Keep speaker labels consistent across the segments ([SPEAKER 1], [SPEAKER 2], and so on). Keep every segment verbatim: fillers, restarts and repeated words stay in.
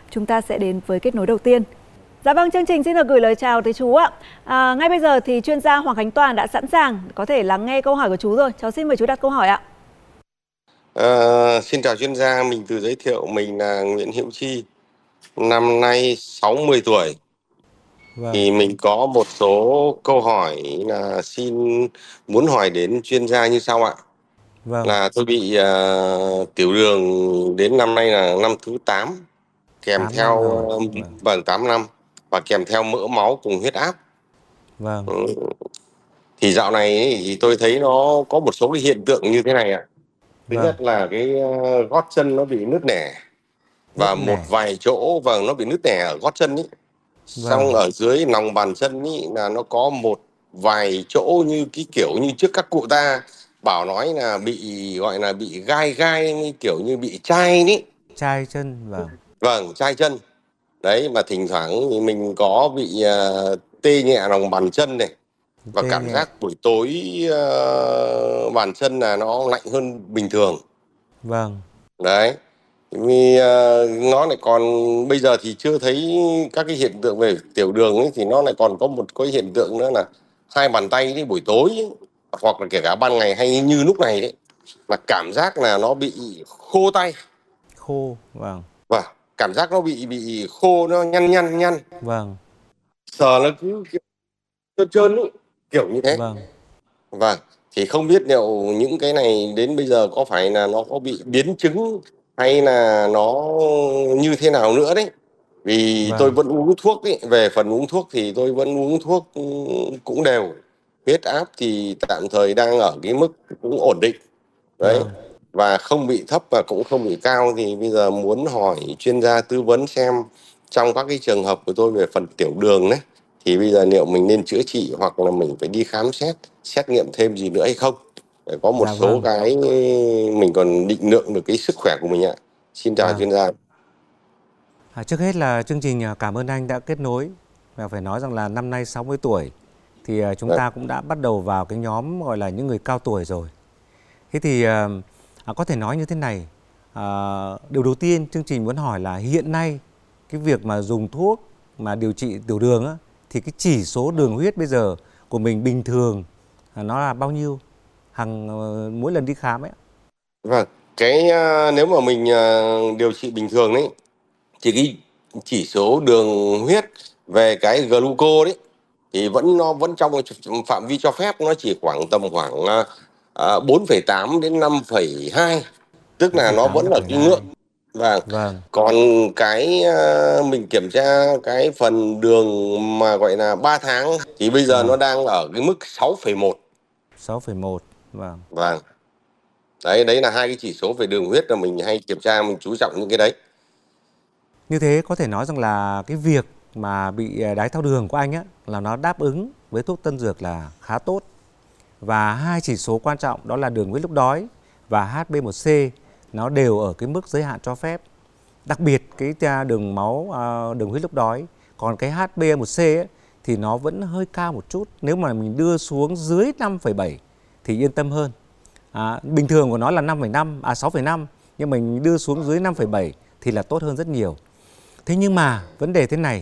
[SPEAKER 1] Chúng ta sẽ đến với kết nối đầu tiên. Dạ vâng, chương trình xin được gửi lời chào tới chú ạ. À, ngay bây giờ thì chuyên gia Hoàng Khánh Toàn đã sẵn sàng có thể lắng nghe câu hỏi của chú rồi. Cháu xin mời chú đặt câu hỏi ạ.
[SPEAKER 2] À, xin chào chuyên gia, mình tự giới thiệu mình là Nguyễn Hữu Chi, năm nay sáu mươi tuổi.
[SPEAKER 3] Vâng.
[SPEAKER 2] Thì mình có một số câu hỏi là xin muốn hỏi đến chuyên gia như sau ạ.
[SPEAKER 3] Vâng.
[SPEAKER 2] Là tôi bị uh, tiểu đường đến năm nay là năm thứ tám, kèm
[SPEAKER 3] tám
[SPEAKER 2] theo
[SPEAKER 3] năm rồi.
[SPEAKER 2] uh,
[SPEAKER 3] Vâng.
[SPEAKER 2] vâng tám năm, và kèm theo mỡ máu cùng huyết áp.
[SPEAKER 3] Vâng.
[SPEAKER 2] Ừ. Thì dạo này ấy, thì tôi thấy nó có một số cái hiện tượng như thế này ạ. Thứ
[SPEAKER 3] Vâng.
[SPEAKER 2] nhất là cái uh, gót chân nó bị nứt nẻ, và
[SPEAKER 3] Nứt
[SPEAKER 2] một
[SPEAKER 3] nẻ.
[SPEAKER 2] vài chỗ vâng nó bị nứt nẻ ở gót chân ý. Xong
[SPEAKER 3] Vâng.
[SPEAKER 2] ở dưới lòng bàn chân ý là nó có một vài chỗ như cái kiểu như trước các cụ ta bảo nói là bị gọi là bị gai gai như kiểu như bị chai ý.
[SPEAKER 3] Chai chân. Vâng.
[SPEAKER 2] Vâng, chai chân. Đấy, mà thỉnh thoảng thì mình có bị uh, tê nhẹ lòng bàn chân này, và
[SPEAKER 3] Tê
[SPEAKER 2] cảm
[SPEAKER 3] nhẹ.
[SPEAKER 2] giác buổi tối uh, bàn chân là nó lạnh hơn bình thường.
[SPEAKER 3] Vâng.
[SPEAKER 2] Đấy, vì uh, nó lại còn bây giờ thì chưa thấy các cái hiện tượng về tiểu đường ấy, thì nó lại còn có một cái hiện tượng nữa là hai bàn tay ấy, buổi tối ấy, hoặc là kể cả ban ngày hay như lúc này đấy, là cảm giác là nó bị khô tay.
[SPEAKER 3] Khô. Vâng.
[SPEAKER 2] Và cảm giác nó bị bị khô, nó nhăn nhăn nhăn.
[SPEAKER 3] Vâng.
[SPEAKER 2] Sờ nó cứ kiểu trơn trơn ấy, kiểu như thế.
[SPEAKER 3] Vâng.
[SPEAKER 2] Vâng, thì không biết liệu những cái này đến bây giờ có phải là nó có bị biến chứng hay là nó như thế nào nữa đấy. Vì
[SPEAKER 3] Vâng.
[SPEAKER 2] tôi vẫn uống thuốc ấy, về phần uống thuốc thì tôi vẫn uống thuốc cũng đều. Huyết áp thì tạm thời đang ở cái mức cũng ổn định. Đấy.
[SPEAKER 3] Vâng.
[SPEAKER 2] Và không bị thấp và cũng không bị cao, thì bây giờ muốn hỏi chuyên gia tư vấn xem trong các cái trường hợp của tôi về phần tiểu đường đấy, thì bây giờ liệu mình nên chữa trị hoặc là mình phải đi khám xét, xét nghiệm thêm gì nữa hay không, để có một
[SPEAKER 3] Dạ
[SPEAKER 2] số
[SPEAKER 3] vâng.
[SPEAKER 2] cái mình còn định lượng được cái sức khỏe của mình ạ. Xin chào
[SPEAKER 3] Vâng.
[SPEAKER 2] chuyên gia.
[SPEAKER 3] À, trước hết là chương trình cảm ơn anh đã kết nối, và phải nói rằng là năm nay sáu mươi tuổi thì chúng ta cũng đã bắt đầu vào cái nhóm gọi là những người cao tuổi rồi. Thế thì à, có thể nói như thế này, à, điều đầu tiên chương trình muốn hỏi là hiện nay cái việc mà dùng thuốc mà điều trị tiểu đường á, thì cái chỉ số đường huyết bây giờ của mình bình thường nó là bao nhiêu hàng mỗi lần đi khám ấy?
[SPEAKER 2] Vâng, cái nếu mà mình điều trị bình thường đấy thì cái chỉ số đường huyết về cái gluco đấy thì vẫn nó vẫn trong phạm vi cho phép, nó chỉ khoảng tầm khoảng uh, bốn phẩy tám đến năm phẩy hai, tức là nó vẫn ở cái ngưỡng. Vâng.
[SPEAKER 3] Vâng.
[SPEAKER 2] Còn cái uh, mình kiểm tra cái phần đường mà gọi là ba tháng thì bây giờ vâng. nó đang ở cái mức sáu phẩy một.
[SPEAKER 3] sáu phẩy một. Vâng.
[SPEAKER 2] Vâng. Đấy, đấy là hai cái chỉ số về đường huyết là mình hay kiểm tra, mình chú trọng những cái đấy.
[SPEAKER 3] Như thế có thể nói rằng là cái việc mà bị đái tháo đường của anh á, là nó đáp ứng với thuốc tân dược là khá tốt. Và hai chỉ số quan trọng đó là đường huyết lúc đói và hát bê một xê nó đều ở cái mức giới hạn cho phép. Đặc biệt cái đường máu, đường huyết lúc đói, còn cái hát bê một xê ấy, thì nó vẫn hơi cao một chút. Nếu mà mình đưa xuống dưới năm phẩy bảy thì yên tâm hơn. À, bình thường của nó là năm phẩy năm, à sáu phẩy năm, nhưng mình đưa xuống dưới năm phẩy bảy thì là tốt hơn rất nhiều. Thế nhưng mà vấn đề thế này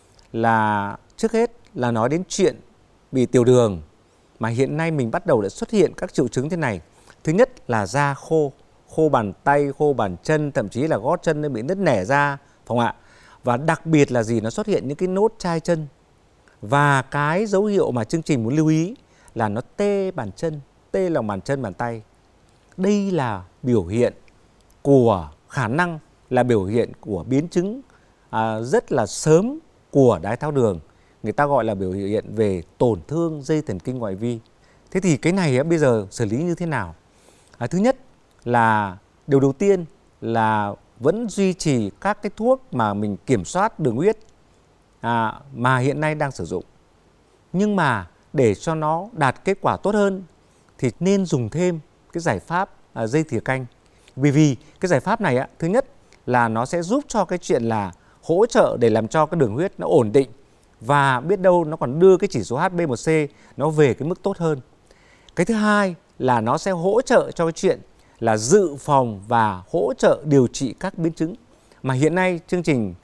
[SPEAKER 3] là trước hết là nói đến chuyện bị tiểu đường mà hiện nay mình bắt đầu đã xuất hiện các triệu chứng thế này. Thứ nhất là da khô, khô bàn tay, khô bàn chân, thậm chí là gót chân nó bị nứt nẻ ra, phải không ạ? Và đặc biệt là gì? Nó xuất hiện những cái nốt chai chân. Và cái dấu hiệu mà chương trình muốn lưu ý là nó tê bàn chân, tê lòng bàn chân, bàn tay. Đây là biểu hiện của khả năng là biểu hiện của biến chứng à, rất là sớm của đái tháo đường. Người ta gọi là biểu hiện về tổn thương dây thần kinh ngoại vi. Thế thì cái này bây giờ xử lý như thế nào? À, thứ nhất là điều đầu tiên là vẫn duy trì các cái thuốc mà mình kiểm soát đường huyết à, mà hiện nay đang sử dụng. Nhưng mà để cho nó đạt kết quả tốt hơn thì nên dùng thêm cái giải pháp à, dây thìa canh. Vì vì cái giải pháp này á, thứ nhất là nó sẽ giúp cho cái chuyện là hỗ trợ để làm cho cái đường huyết nó ổn định, và biết đâu nó còn đưa cái chỉ số hát bê một xê nó về cái mức tốt hơn. Cái thứ hai là nó sẽ hỗ trợ cho cái chuyện là dự phòng và hỗ trợ điều trị các biến chứng mà hiện nay chương trình